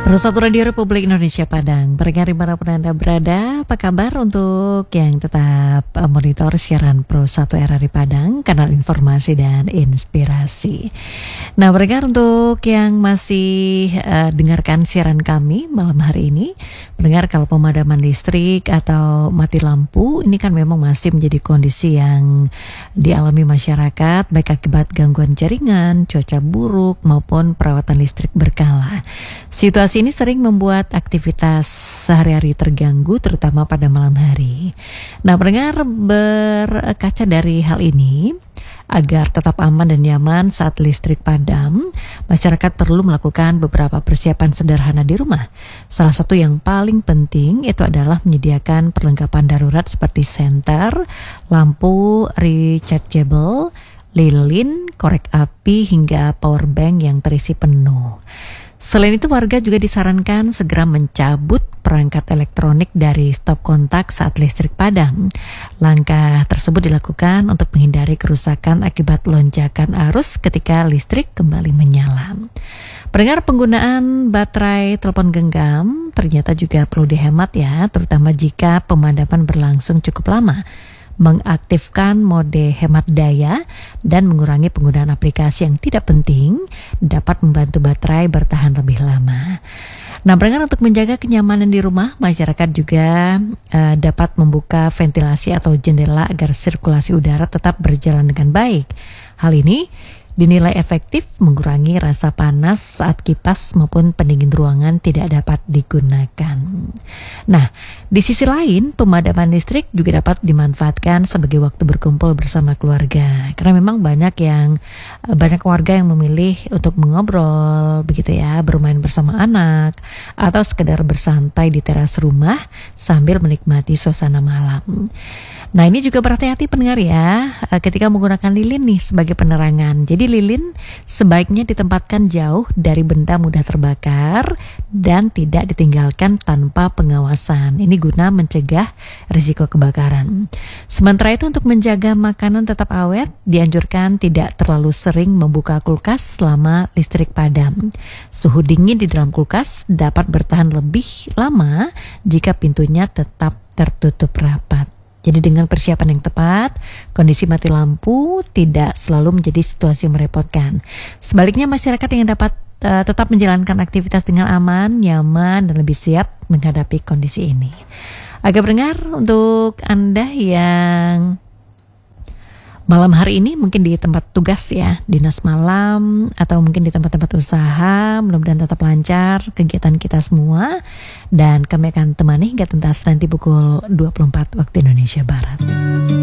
Satu Radio Republik Indonesia Padang, pendengar dimanapun Anda berada, apa kabar untuk yang tetap monitor siaran Pro 1 RRI Padang, kanal informasi dan inspirasi. Nah, pendengar untuk yang masih dengarkan siaran kami malam hari ini, pendengar kalau pemadaman listrik atau mati lampu, ini kan memang masih menjadi kondisi yang dialami masyarakat, baik akibat gangguan jaringan, cuaca buruk, maupun perawatan listrik berkala. Situasi ini sering membuat aktivitas sehari-hari terganggu, terutama pada malam hari. Nah, pendengar, berkaca dari hal ini, agar tetap aman dan nyaman saat listrik padam, masyarakat perlu melakukan beberapa persiapan sederhana di rumah. Salah satu yang paling penting itu adalah menyediakan perlengkapan darurat seperti senter, lampu rechargeable, lilin, korek api, hingga power bank yang terisi penuh. Selain itu, warga juga disarankan segera mencabut perangkat elektronik dari stop kontak saat listrik padam. Langkah tersebut dilakukan untuk menghindari kerusakan akibat lonjakan arus ketika listrik kembali menyala. Pendengar, penggunaan baterai telepon genggam ternyata juga perlu dihemat ya, terutama jika pemadaman berlangsung cukup lama. Mengaktifkan mode hemat daya dan mengurangi penggunaan aplikasi yang tidak penting dapat membantu baterai bertahan lebih lama. Nah, pendengar, untuk menjaga kenyamanan di rumah, masyarakat juga dapat membuka ventilasi atau jendela agar sirkulasi udara tetap berjalan dengan baik. Hal ini dinilai efektif mengurangi rasa panas saat kipas maupun pendingin ruangan tidak dapat digunakan. Nah, di sisi lain, pemadaman listrik juga dapat dimanfaatkan sebagai waktu berkumpul bersama keluarga. Karena memang banyak warga yang memilih untuk mengobrol, begitu ya, bermain bersama anak, atau sekedar bersantai di teras rumah sambil menikmati suasana malam. Nah, ini juga berhati-hati pendengar ya, ketika menggunakan lilin nih sebagai penerangan. Jadi lilin sebaiknya ditempatkan jauh dari benda mudah terbakar dan tidak ditinggalkan tanpa pengawasan. Ini guna mencegah risiko kebakaran. Sementara itu, untuk menjaga makanan tetap awet, dianjurkan tidak terlalu sering membuka kulkas selama listrik padam. Suhu dingin di dalam kulkas dapat bertahan lebih lama jika pintunya tetap tertutup rapat. Jadi dengan persiapan yang tepat, kondisi mati lampu tidak selalu menjadi situasi merepotkan. Sebaliknya, masyarakat yang dapat tetap menjalankan aktivitas dengan aman, nyaman, dan lebih siap menghadapi kondisi ini. Agak pendengar, untuk Anda yang malam hari ini mungkin di tempat tugas ya, dinas malam, atau mungkin di tempat-tempat usaha, mudah-mudahan tetap lancar kegiatan kita semua. Dan kami akan temani hingga tuntas nanti pukul 24 waktu Indonesia Barat.